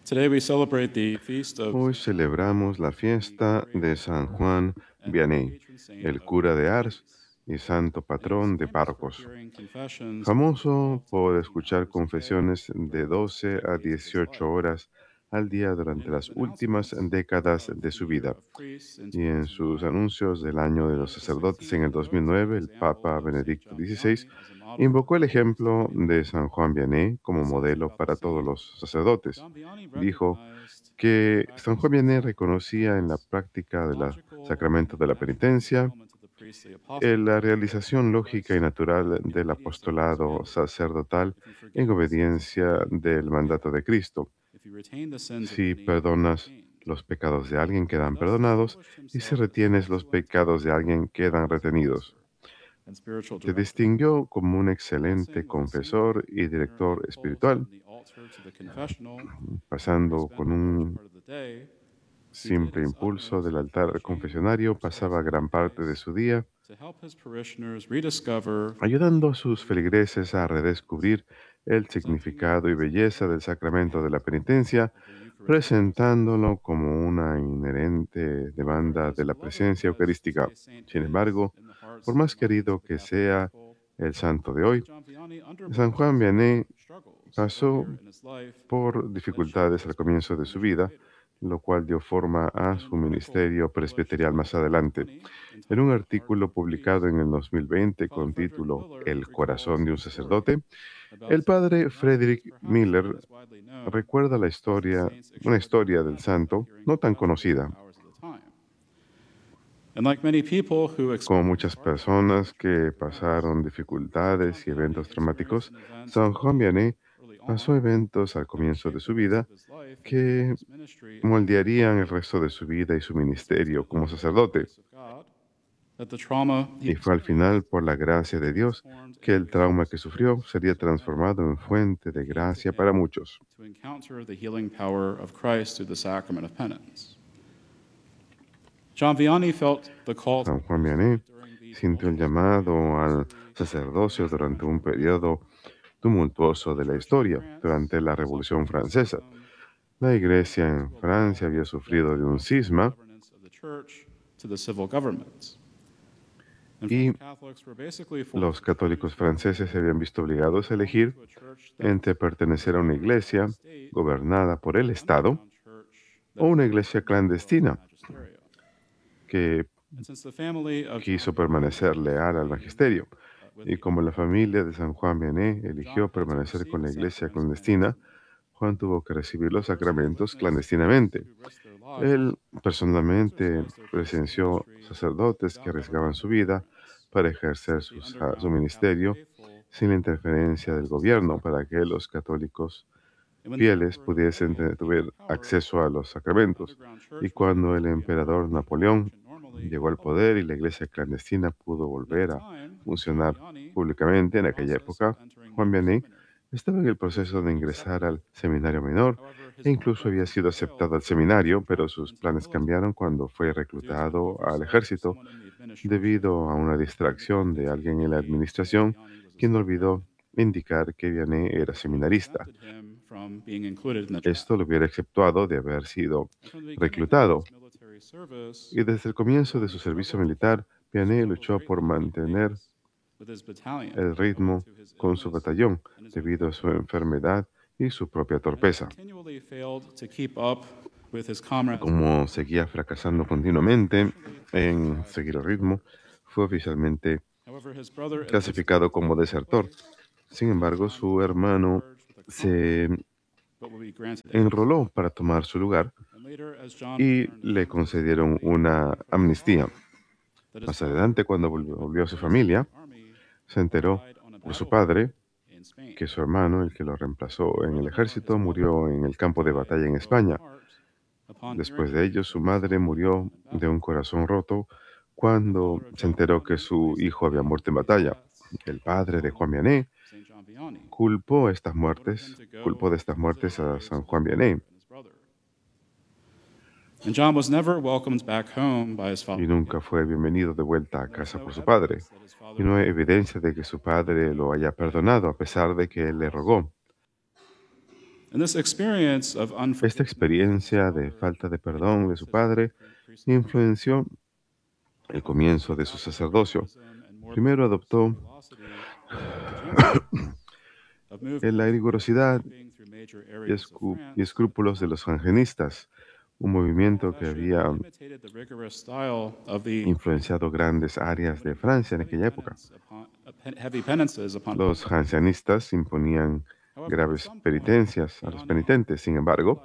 Today we celebrate the feast of Hoy celebramos la fiesta de San Juan and the Vianney, patron saint el of cura de Ars communities. y santo And he was patrón de famous for párrocos. hearing confessions from Famoso 12 to por 18 escuchar hours a day confesiones for de the last 12 a decades of his 18 life. horas al día And durante in his las últimas announcements décadas of de the su year vida. of priests in Y en sus 2009, anuncios del año de los Benedict sacerdotes en XVI el invoked the 2009, el example Papa of Saint Benedicto John XVI Vianney as a model for invocó el priests to ejemplo de emulate. San Juan Vianney como He says modelo about the para todos saint, los sacerdotes. John Vianney Dijo recognized in the que San practice Juan of the Vianney sacrament of reconocía en la penance práctica the del logical sacramento and de la natural penitencia fulfillment of the priestly apostolate. la realización lógica y natural In del obedience to Christ's apostolado mandate, sacerdotal if you en forgive the sins of obediencia someone, del you forgive. mandato de Cristo. If you retain the sins of Si any, you are perdonas retained. los pecados de alguien, He quedan thus perdonados, distinguished y si himself as an retienes los excellent pecados de alguien, quedan confessor, retenidos. confessor, and spiritual Se director. distinguió como un excelente Passing with a single confesor y inner director impulse espiritual, from the altar to the confessional, where he pasando spent con a large un part of the day. He did simple his impulso utmost del for altar preaching confesionario, Christ's pasaba excellent gran parte de grace su día to help his parishioners rediscover ayudando a the sus meaning of feligreses a sacramental penance, redescubrir el presenting it significado y as an belleza del inherent sacramento de la demand penitencia, of the Eucharistic presence. presentándolo como una inherente However, demanda de as la beloved presencia as eucarística. today's saint Sin is embargo, in the por hearts and más minds querido of the que Catholic sea faithful, el santo de Saint hoy, John Vianney San underwent Juan Vianney struggles pasó earlier in his life, por like shows dificultades al his comienzo personal de su vida, administrator. lo cual dio forma a In su an article ministerio published presbiterial in más adelante. 2020 En un entitled Heart of artículo a publicado Priest, en el 2020 Father con Frederick título Miller El corazón recalls de a un story sacerdote, about el Saint John padre Vianney that is Frederick perhaps not Miller as widely known recuerda as the saint's una extraordinary historia del habit of santo hearing no tan confessions for conocida, hours at a time. And like many people who como experience muchas hardship personas que during Mass, pasaron Saint John dificultades y Vianney eventos experienced traumáticos. some events San Juan Vianney early pasó on eventos al that would comienzo de shape the su rest vida of his life and even que his ministry as a priest. moldearían el resto de su vida y su It's ministerio como ultimately by the sacerdote. grace of God that the trauma he Y fue al final, experienced por la gracia was de Dios, transformed que el into a trauma que source of sufrió grace sería to many. transformado en fuente He de came to gracia para him muchos. to encounter the healing power of Christ through the sacrament of penance. John Vianney felt the call to San the Juan Vianney priesthood during the sintió el tumultuous period in llamado al history sacerdocio during the durante French un Revolution. periodo tumultuoso The de la church in historia, France durante la had suffered Revolución from a Francesa. schism La that had Iglesia begun en to Francia evolve había from sufrido the de un absolute cisma governance of the church to the civil governments. And y French Catholics were basically los forced to choose católicos franceses se between habían visto obligados a belonging elegir to a church that entre was pertenecer a una governed by the iglesia state gobernada por or el an Estado underground church o that una adhered iglesia to the Royal clandestina Magisterium. que And since the family of John quiso Vianney permanecer chose to leal al remain magisterio. with Y the como la underground familia de church, San Juan Vianney John eligió had to permanecer receive con the la iglesia sacraments clandestinely. clandestina, Juan tuvo que recibir He los personally sacramentos witnessed priests clandestinamente. who risked their lives Él to personalmente exercise their priestly presenció ministry sacerdotes que without arriesgaban government su vida interference, para so ejercer that the su underground Catholic ministerio faithful sin la could have interferencia del access to the gobierno para que sacraments. los católicos And when the fieles Emperor pudiesen Napoleon came to tener power, acceso a los the sacramentos. underground Y church was cuando able el to emperador reemerge and Napoleón function normally llegó and al poder y publicly. la iglesia clandestina pudo And at the volver a time, John funcionar Vianney was in públicamente the en aquella process of época, entering Juan menor Vianney seminary. estaba en el He was proceso de being ingresar accepted. al seminario menor However, e his incluso había progress sido derailed aceptado al as he seminario, pero dropped sus into the planes military cambiaron cuando fue due to the reclutado al oversight of ejército someone in the administration debido a una who distracción neglected de to alguien en la indicate that administración, Vianney was a quien olvidó seminarian. indicar que Vianney era This would have seminarista. exempted him from being included in the draft. Esto lo hubiera exceptuado de haber sido And from the beginning of reclutado. his military service, Y desde el comienzo de Vianney su servicio struggled militar, to Vianney struggle luchó por greatly to keep mantener pace with his battalion, el owing ritmo to his con su illness batallón and his own debido a su temper. enfermedad y su propia And he torpeza. continually failed to keep up with his comrades' Como pace. seguía fracasando continuamente Eventually, he en survived seguir and el ritmo, returned. fue oficialmente However, his brother clasificado anticipated como taking his desertor. place, Sin and embargo, John would su not only hermano charge with a crime, se but would be granted amnesty. enroló para tomar su lugar And later, as John y returned le home to his concedieron family, he una learned from his amnistía. father that his Más brother, adelante, cuando having been volvió a su replaced in familia, the army, se enteró died on a por su battlefield padre in Spain. que su hermano, el que lo reemplazó en el Furthermore, his ejército, mother murió en el campo de died batalla of en a broken España. heart upon hearing Después the de ello, news su that her madre son had murió fallen in de un battle. corazón roto The cuando father of se John enteró que Vianney su placed the hijo había blame muerto en for these batalla. deaths El padre de Juan on Vianney Saint John Vianney culpó estas and ordered him muertes, to culpó go de estas to visit muertes the a graves San of his Juan mother Vianney and his brother. And John was never welcomed back home by his father y nunca again. fue bienvenido de vuelta a And there is casa no por su padre. evidence that his Y father no hay forgave him, evidencia de que su or that padre he lo haya begged perdonado a for pesar de que él le forgiveness. rogó. And this experience of Esta unforgiveness experiencia de falta de perdón de su padre influenció el comienzo de su sacerdocio. Primero adoptó la rigurosidad y escrúpulos de los jansenistas, un movimiento que había influenciado grandes áreas de Francia en aquella época. Los jansenistas imponían graves penitencias a los penitentes. Sin embargo,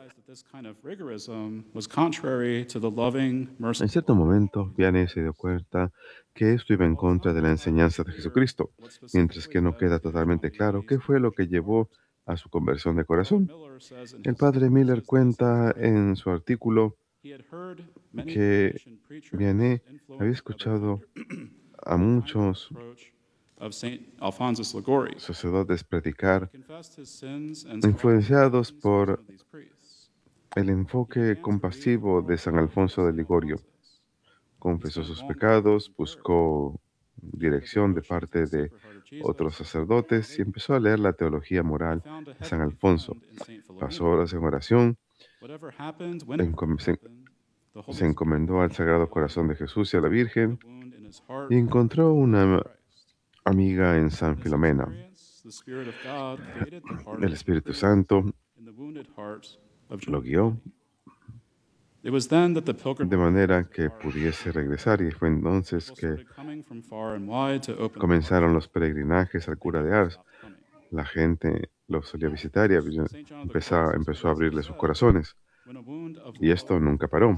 en cierto momento, Vianney se dio cuenta que esto iba en contra de la enseñanza de Jesucristo, mientras que no queda totalmente claro qué fue lo que llevó a su conversión de corazón. El padre Miller cuenta en su artículo que Vianney había escuchado a muchos sacerdotes predicar influenciados por el enfoque compasivo de San Alfonso de Ligorio. Confesó sus pecados, buscó dirección de parte de otros sacerdotes y empezó a leer la teología moral de San Alfonso. Pasó horas en oración, se encomendó al Sagrado Corazón de Jesús y a la Virgen y encontró una amiga en San Filomena. El Espíritu Santo lo guió de manera que pudiese regresar, y fue entonces que comenzaron los peregrinajes al cura de Ars. La gente lo solía visitar y empezó a abrirle sus corazones, y esto nunca paró.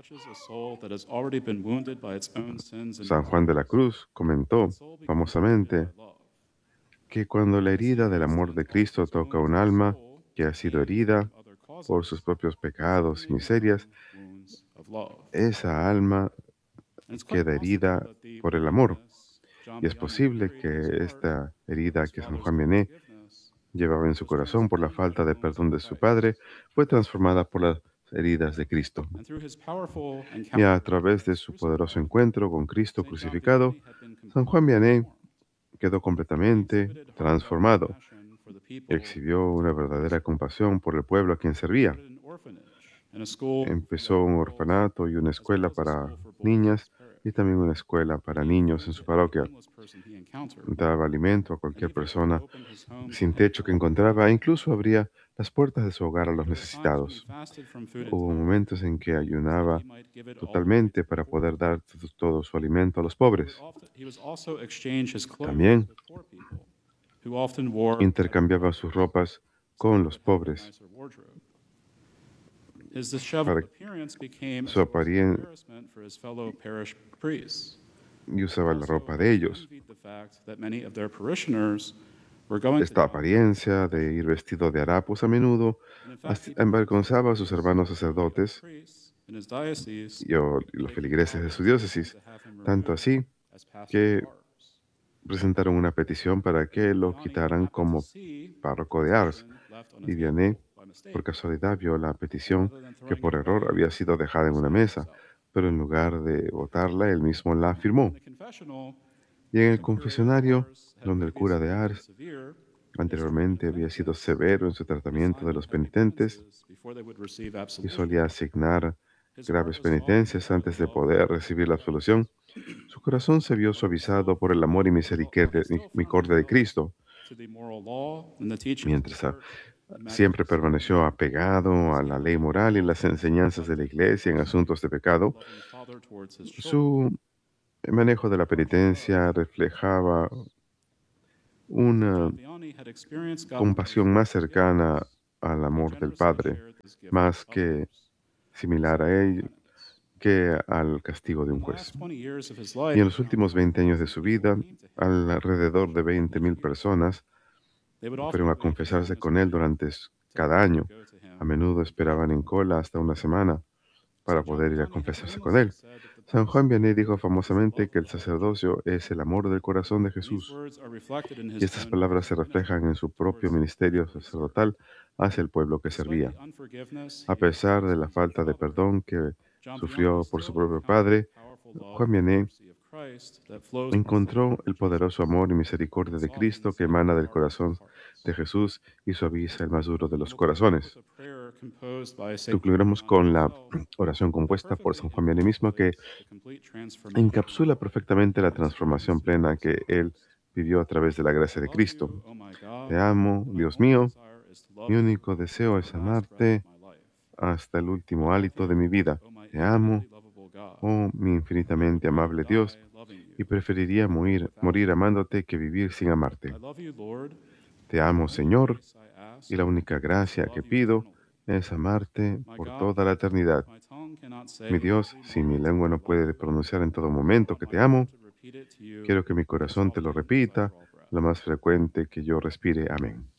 San Juan de la Cruz comentó famosamente que cuando la herida del amor de Cristo toca un alma que ha sido herida por sus propios pecados y miserias, esa alma queda herida por el amor. Y es posible que esta herida que San Juan Vianney llevaba en su corazón por la falta de perdón de su padre fue transformada por las heridas de Cristo. Y a través de su poderoso encuentro con Cristo crucificado, San Juan Vianney quedó completamente transformado. Exhibió una verdadera compasión por el pueblo a quien servía. Empezó un orfanato y una escuela para niñas y también una escuela para niños en su parroquia. Daba alimento a cualquier persona sin techo que encontraba e incluso abría las puertas de su hogar a los necesitados. Hubo momentos en que ayunaba totalmente para poder dar todo su alimento a los pobres. También intercambiaba sus ropas con los pobres para su apariencia y usaba la ropa de ellos. Esta apariencia de ir vestido de harapos a menudo avergonzaba a sus hermanos sacerdotes y los feligreses de su diócesis, tanto así que presentaron una petición para que lo quitaran como párroco de Ars, y Vianney por casualidad vio la petición que por error había sido dejada en una mesa, pero en lugar de votarla, él mismo la firmó. Y en el confesionario, donde el cura de Ars anteriormente había sido severo en su tratamiento de los penitentes y solía asignar graves penitencias antes de poder recibir la absolución, su corazón se vio suavizado por el amor y misericordia de Cristo, mientras siempre permaneció apegado a la ley moral y las enseñanzas de la Iglesia en asuntos de pecado. Su manejo de la penitencia reflejaba una compasión más cercana al amor del Padre, más que similar a él que al castigo de un juez. Y en los últimos 20 años de su vida, alrededor de 20,000 personas fueron a confesarse con él durante cada año. A menudo esperaban en cola hasta una semana para poder ir a confesarse con él. San Juan Vianney dijo famosamente que el sacerdocio es el amor del corazón de Jesús. Y estas palabras se reflejan en su propio ministerio sacerdotal hacia el pueblo que servía. A pesar de la falta de perdón que sufrió por su propio padre, Juan Vianney encontró el poderoso amor y misericordia de Cristo que emana del corazón de Jesús y suaviza el más duro de los corazones. Concluiremos con la oración compuesta por San Juan Vianney mismo, que encapsula perfectamente la transformación plena que él vivió a través de la gracia de Cristo. Te amo, Dios mío, mi único deseo es amarte hasta el último hálito de mi vida. Te amo, oh mi infinitamente amable Dios, y preferiría morir amándote que vivir sin amarte. Te amo, Señor, y la única gracia que pido es amarte por toda la eternidad. Mi Dios, si mi lengua no puede pronunciar en todo momento que te amo, quiero que mi corazón te lo repita lo más frecuente que yo respire. Amén.